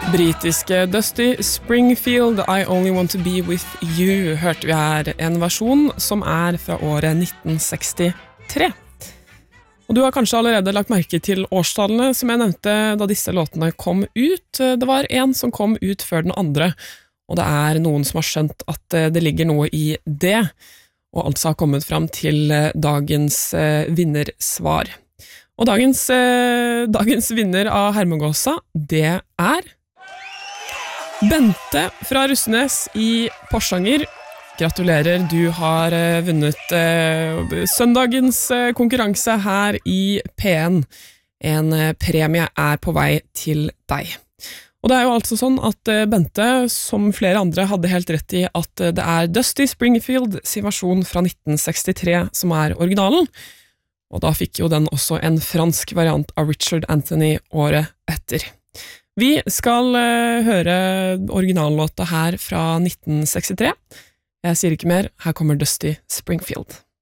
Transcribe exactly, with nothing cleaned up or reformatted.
Britiske Dusty Springfield, I Only Want to Be With You, hørte vi her en versjon som er fra året nitten sekstitre. Og du har kanskje allerede lagt merke til årstallene som jeg nevnte da disse låtene kom ut. Det var en som kom ut før den andre, og det er noen som har skjønt at det ligger noe i det, og altså har kommet fram til dagens vinnersvar. Og dagens, dagens vinner av Hermegåsa, det er Bente fra Russenes i Porsanger. Gratulerer, du har vunnet eh, søndagens konkurranse her i P N. En premie er på vei til deg. Og det er jo altså sånn at Bente, som flere andre, hadde helt rett i at det er Dusty Springfield sin versjon fra nitten sekstitre som er originalen. Og da fikk jo den også en fransk variant av Richard Anthony året etter. Vi skal uh, høre originallåta her fra nitten sekstitre. Jeg sier ikke mer, her kommer Dusty Springfield.